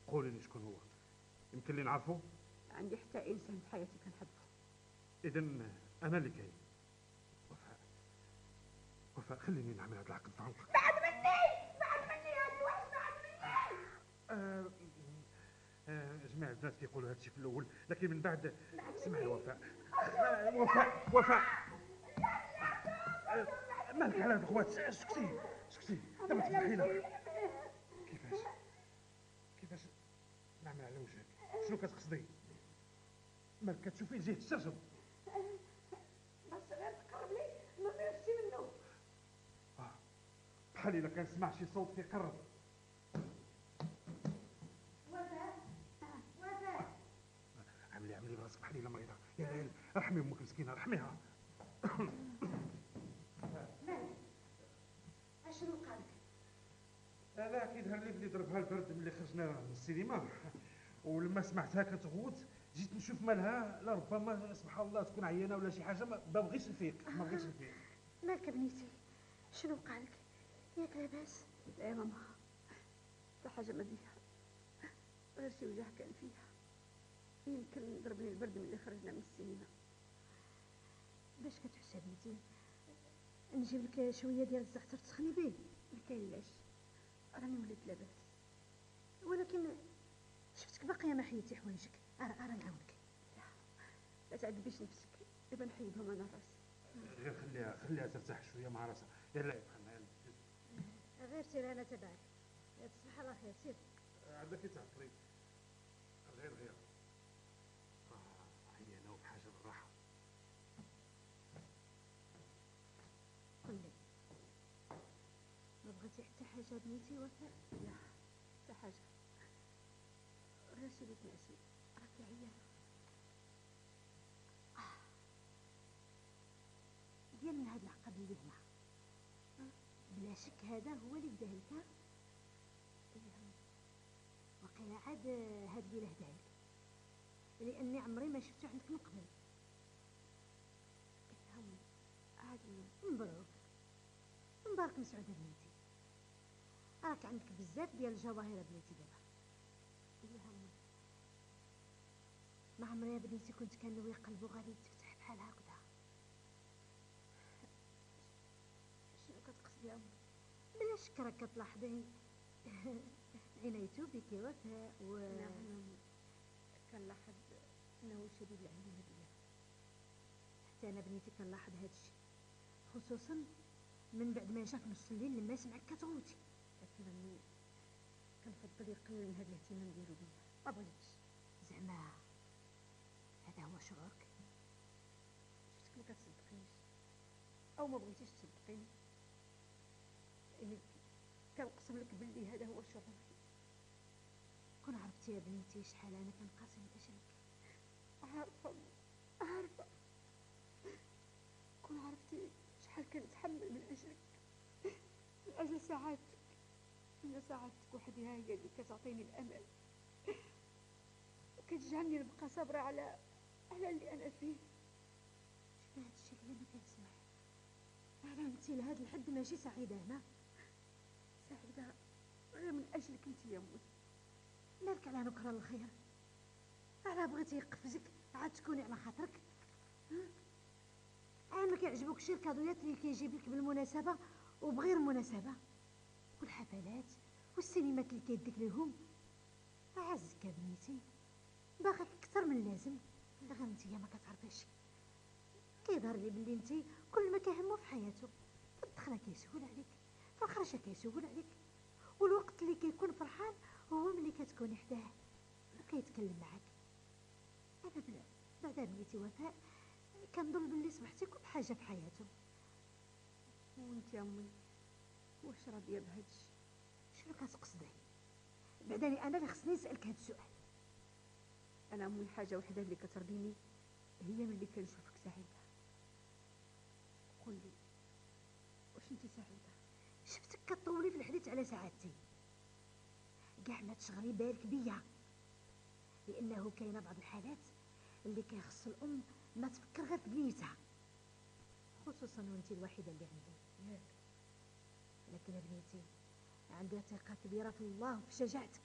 قولي لي شكون هو، يمكن لي نعرفه. عندي حتى انسان في حياتي كنحبه. اذا انا اللي كاين. وفاء، وفاء خليني نعمل هذا العقد في عنقك. بعد مني هذا الواحد بعد مني. جميع الناس كيقولوا هذا الشيء في الاول، لكن من بعد اسمعي وفاء. وفاء مالك على الخوات؟ سكتي دابا تفضحينا. كيفاش نعمل على وجهك؟ شنو كتقصدي؟ مالك كتشوفي يجيه الشرشم؟ بس غير تقرب لي ما نمشي منه. بحال الا كنسمع شي صوت كيقرب. وفاء عملي براسك بحال الا مريضه. يا ليل رحمي امك مسكينه، رحميها. مالك؟ اشنو قالك؟ لا اكيد هاللي اللي ضربها البرد ملي خرجنا من السينما، ولما سمعتها كتغوت جيت نشوف مالها. لا ربما سبحان الله تكون عيانه ولا شي حاجه. ما بغيتش نفيق. مالك بنيتي؟ شنو قالك؟ ياك لاباس؟ لا يا ماما، حتى حاجه ما بيها، غير شي وجع كان فيها. يمكن ضربني البرد ملي خرجنا من السينما. باش كتحسي بنيتي؟ نجيب لك شويه ديال الزعتر تسخني به؟ ما كاينلاش، راني وليت لاباس. ولكن شفتك باقيه ما حيدتي حوايجك. ارا نعاونك. لا تعذبيش نفسك، دابا نحيدهم انا راسي. غير خليها ترتاح شويه مع راسها. يلا بحالنا غير سير انا تبعك. تصبح على خير. سير عندك تعطري. غير عيانه وبحاجه للراحه. قل لي، ما بغيتي حتى حاجه بنيتي وفاء؟ لا حتى حاجه، غير شي بيت نعسي، راكي عيانه. ديال من هاد العقد اللي هنا بلا شك هذا هو اللي بداه لك. وقيل عاد هاد اللي هداه لك، لاني عمري ما شفتو عندك من قبل. عاد مبروك، مبارك مسعوده بنيتي. راك عندك بزاف ديال الجواهر بنيتي دابا. ما عمري يا بنيتي كنت كنوي قلبو غادي يتفتح بحال هكذا. شنو كتقصدي امي؟ بلا شك راك كتلاحظي عنايته بك وفاء نعم، كنلاحظ انه شديد العنايه بيا. حتى انا بنيتي كنلاحظ هذا الشيء، خصوصا من بعد ما جاك نص الليل لما سمعك كتغوتي. لكن راني كنفضل يقل من هذا الاهتمام ديالو بيا. ما بغيتش زعما هذا هو شعورك؟ شفتك ما كتصدقنيش او ما بغيتيش تصدقيني، لاني كنقسم لك باللي هذا هو شعوري. كون عرفتي يا بنيتي شحال انا كنقاسم لاجلك. عارفه كون عرفتي شحال كنتحمل من اجلك، من اجل سعادتك. ان سعادتك وحدها هي اللي كتعطيني الامل وكتجعلني نبقى صابره على اللي انا فيه. شنو هذا الشيء اللي ما كنسمع؟ انا انت لهذا الحد ماشي سعيده هنا؟ سعيده غير من اجلك انت يا امي. مالك على نكره الخير؟ على بغيتي يقفزك عاد تكوني على خاطرك؟ عاد ما كيعجبوك شي الكادويات اللي كيجيب لك بالمناسبه وبغير مناسبه، والحفلات والسينمات اللي كيديك ليهم. عزك يا بنيتي باغاك اكثر من اللازم، غير انتيا ما كتعرفيش. كيظهر لي بلي انتي كل ما كيهمو في حياته في الدخله كيسول عليك، في الخرجه كيسول عليك، والوقت اللي كيكون فرحان هو ملي كتكوني حداه وكيتكلم معاك. انا بعدا بنيتي وفاء كنظن بلي صبحتي كل حاجه في حياته. وانت يا امي واش راضيه بهذا الشيء؟ شنو كتقصدي؟ بعداني انا اللي خصني نسالك هذا السؤال. انا امي حاجه وحده اللي كترضيني هي ملي كنشوفك سعيده. قول لي واش انت سعيده؟ شفتك كطولي في الحديث على سعادتي، كاع ما تشغلي بالك بيا، لانه كاينه بعض الحالات اللي كيخص الام ما تفكر غير في بنيتها، خصوصا وانت الوحيده اللي عندي. لكن يا بنيتي عندي ثقه كبيره في الله وفي شجاعتك،